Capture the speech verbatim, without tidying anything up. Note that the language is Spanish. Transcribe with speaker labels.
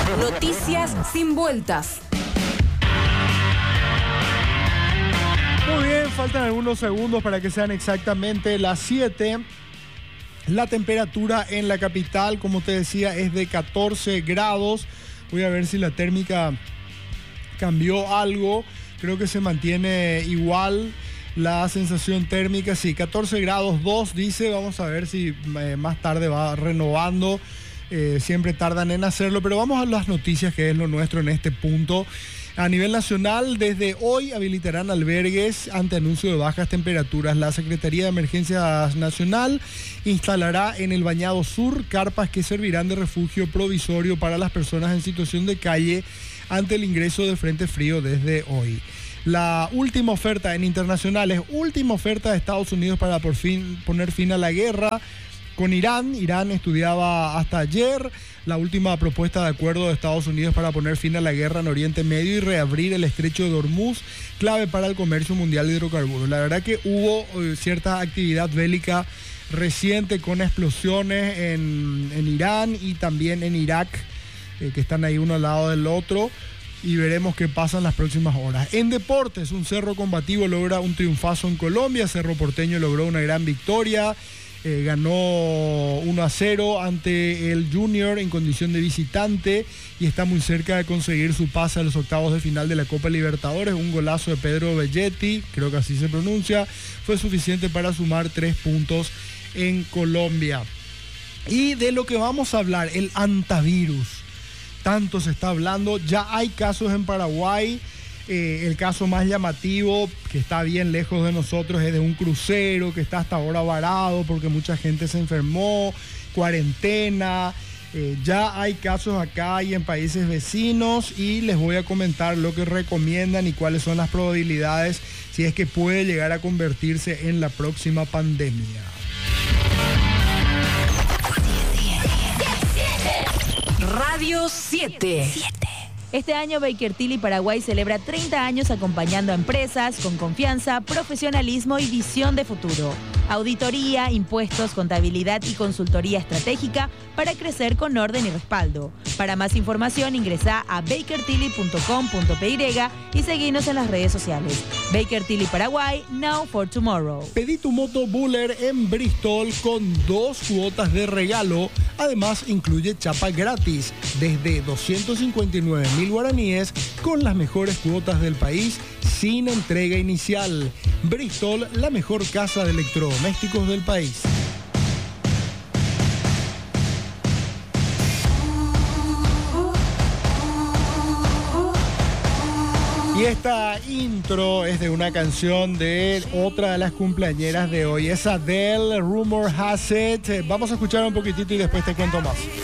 Speaker 1: Noticias sin vueltas.
Speaker 2: Muy bien, faltan algunos segundos para que sean exactamente las siete. La temperatura en la capital, como te decía, es de catorce grados. Voy a ver si la térmica cambió algo. Creo que se mantiene igual la sensación térmica. Sí, catorce grados dos dice. Vamos a ver si eh, más tarde va renovando. Eh, siempre tardan en hacerlo, pero vamos a las noticias, que es lo nuestro en este punto. A nivel nacional, desde hoy habilitarán albergues ante anuncio de bajas temperaturas. La Secretaría de Emergencias Nacional instalará en el Bañado Sur carpas que servirán de refugio provisorio para las personas en situación de calle ante el ingreso de frente frío desde hoy. La última oferta en internacionales, última oferta de Estados Unidos para por fin poner fin a la guerra con Irán. Irán estudiaba hasta ayer la última propuesta de acuerdo de Estados Unidos para poner fin a la guerra en Oriente Medio y reabrir el estrecho de Hormuz, clave para el comercio mundial de hidrocarburos. La verdad que hubo eh, cierta actividad bélica reciente con explosiones en, en Irán y también en Irak, eh, que están ahí uno al lado del otro, y veremos qué pasa en las próximas horas. En deportes, un Cerro Combativo logra un triunfazo en Colombia. Cerro Porteño logró una gran victoria. Eh, ganó uno a cero ante el Junior en condición de visitante y está muy cerca de conseguir su pase a los octavos de final de la Copa Libertadores. Un golazo de Pedro Belletti, creo que así se pronuncia, fue suficiente para sumar tres puntos en Colombia. Y de lo que vamos a hablar, el antivirus. Tanto se está hablando, ya hay casos en Paraguay. Eh, el caso más llamativo, que está bien lejos de nosotros, es de un crucero que está hasta ahora varado porque mucha gente se enfermó, cuarentena. Eh, ya hay casos acá y en países vecinos, y les voy a comentar lo que recomiendan y cuáles son las probabilidades si es que puede llegar a convertirse en la próxima pandemia.
Speaker 1: Radio siete.
Speaker 3: Este año Baker Tilly Paraguay celebra treinta años acompañando a empresas con confianza, profesionalismo y visión de futuro. Auditoría, impuestos, contabilidad y consultoría estratégica para crecer con orden y respaldo. Para más información ingresa a baker tilly punto com punto p y y seguinos en las redes sociales. Baker Tilly Paraguay, now for tomorrow.
Speaker 2: Pedí tu moto Buller en Bristol con dos cuotas de regalo. Además incluye chapa gratis desde doscientos cincuenta y nueve mil guaraníes con las mejores cuotas del país sin entrega inicial. Bristol, la mejor casa de electrodomésticos del país. Y esta intro es de una canción de otra de las cumpleañeras de hoy, es Adele, Rumor Has It. Vamos a escuchar un poquitito y después te cuento más.